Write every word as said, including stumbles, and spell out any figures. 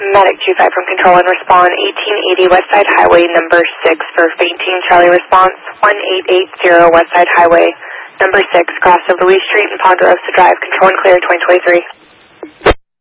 Medic two five from Control and Respond, eighteen eighty Westside Highway, number six for fainting. Charlie response, one eight eight zero Westside Highway, number six, cross of Louis Street and Ponderosa Drive. Control and clear, twenty twenty-three.